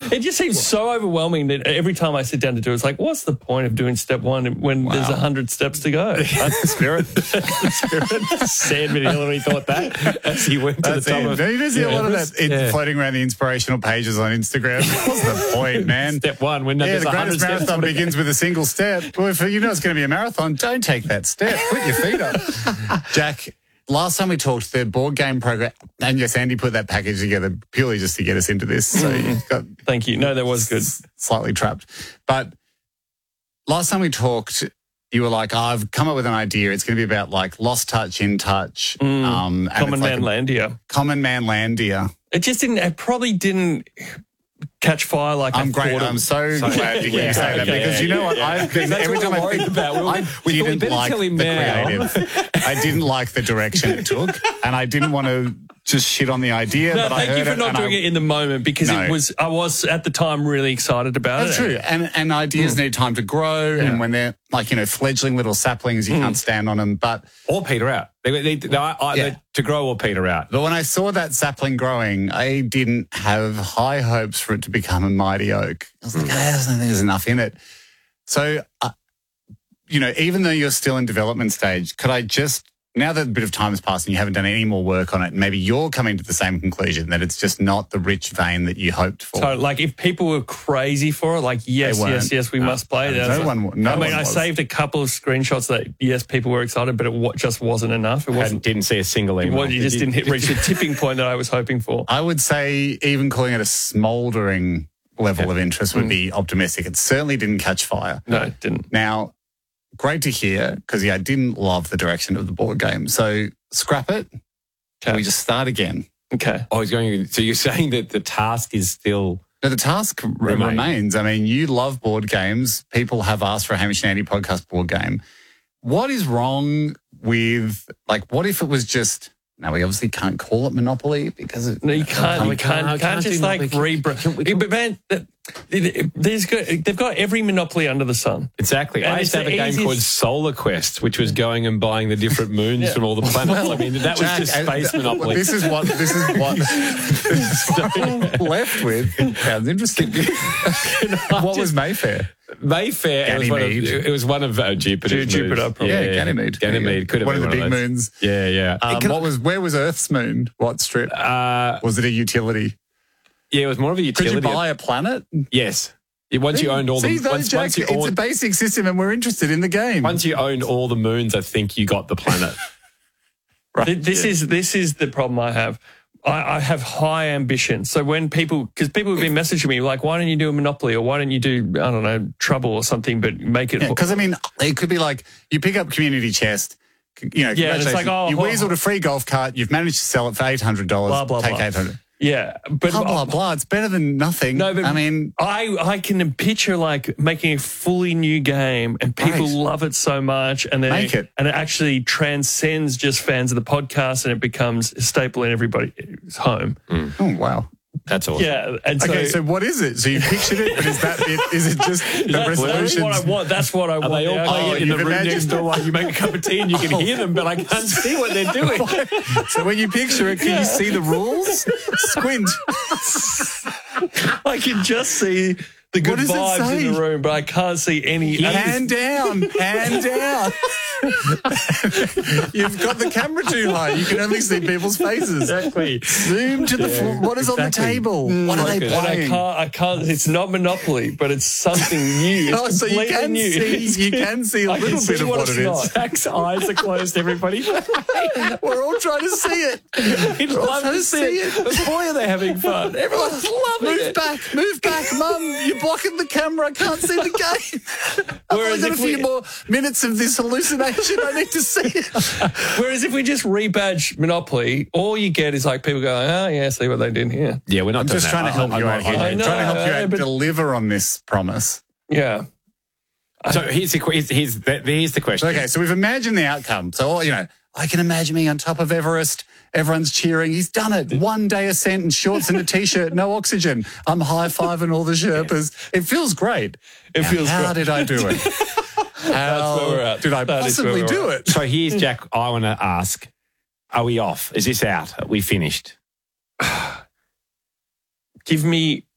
It just seems so overwhelming that every time I sit down to do it, it's like, what's the point of doing step one when there's 100 steps to go? That's the spirit. That's the spirit. Sandman Hillary thought that as he went to the top of... You just see a lot of that floating around the inspirational pages on Instagram. What's the point, man? Step one. When the there's greatest marathon begins with a single step. Well, if you know it's going to be a marathon, don't take that step. Put your feet up. Jack, last time we talked, the board game program, and yes, Andy put that package together purely just to get us into this. So you got Thank you. No, that was good. Slightly trapped. But last time we talked, you were like, I've come up with an idea. It's going to be about like Lost Touch, In Touch. Common Man Landia. Common Man Landia. It probably didn't catch fire like I'm so glad to hear you say that because you know what? Every time I think about we didn't like the creative. I didn't like the direction it took, and I didn't want to just shit on the idea. No, but I heard thank you for not doing it in the moment because I was at the time really excited about That's true, and ideas need time to grow, and when they're like fledgling little saplings, you can't stand on them, or peter out. They to grow or peter out. But when I saw that sapling growing, I didn't have high hopes for it to become a mighty oak. I was like, I don't think there's enough in it. So, even though you're still in development stage, could I just, now that a bit of time has passed and you haven't done any more work on it, maybe you're coming to the same conclusion that it's just not the rich vein that you hoped for. So, like, if people were crazy for it, like, yes, we must play it. I saved a couple of screenshots that, yes, people were excited, but it just wasn't enough. It didn't see a single email. You just didn't reach the tipping point that I was hoping for. I would say even calling it a smouldering level of interest would be optimistic. It certainly didn't catch fire. No, it didn't. Now, great to hear because, I didn't love the direction of the board game. So scrap it. Can we just start again? Okay. So you're saying that the task is still... No, the task remains. I mean, you love board games. People have asked for a Hamish and Andy podcast board game. What is wrong with, what if it was just... Now, we obviously can't call it Monopoly because... No, you can't. We can't just rebrand. Man, they've got every Monopoly under the sun. Exactly. I used to have a game called Solar Quest, which was going and buying the different moons from all the planets. Well, that was just space Monopoly. This is what I'm left with. Sounds interesting. What was Mayfair? Mayfair, it was one of Jupiter's Jupiter, probably. Yeah, Ganymede. Ganymede could have one been of the big moons. Yeah. Where was Earth's moon? What strip? Was it a utility? Yeah, it was more of a utility. Could you buy a planet? Yes. Once you owned all it's a basic system and we're interested in the game. Once you owned all the moons, I think you got the planet. Right. This is the problem I have. I have high ambition. So because people have been messaging me like, why don't you do a Monopoly or why don't you do, I don't know, Trouble or something, but make it... Because, it could be like you pick up Community Chest, it's like, you weaseled a free golf cart, you've managed to sell it for $800, blah, blah, take blah. $800. Yeah, but blah, blah. It's better than nothing. No, but I can picture making a fully new game, and people love it so much, and then make it, and it actually transcends just fans of the podcast, and it becomes a staple in everybody's home. Oh wow. That's awesome. Yeah. And so what is it? So you pictured it, but is that it? Is it just the resolutions? That's what I want. That's what I want. They all play in the room next door while you make a cup of tea and you can hear them, but I can't see what they're doing. So when you picture it, can you see the rules? Squint. I can just see the good vibes in the room, but I can't see any. Hand down. You've got the camera too high. You can only see people's faces. Exactly. Zoom to the floor. What is on the table? What are they playing? I can't. It's not Monopoly, but it's something new. So you can see a little bit of what it is. Zach's eyes are closed, everybody. We're all trying to see it. We'd love to see it. But boy, are they having fun. Everyone's loving it. Move back, Mum. You're blocking the camera. I can't see the game. I've only got a few more minutes of this hallucination. I need to see it. Whereas if we just rebadge Monopoly, all you get is people going, oh, yeah, see what they did here. Yeah, we're not just trying to help you out here. Trying to help you out deliver on this promise. Yeah. So here's the question. Okay, so we've imagined the outcome. So, I can imagine me on top of Everest. Everyone's cheering. He's done it. 1 day ascent in shorts and a T-shirt, no oxygen. I'm high-fiving all the Sherpas. It feels great. How did I do it? How did I possibly do it? So here's, Jack, I want to ask, are we off? Is this out? Are we finished? Give me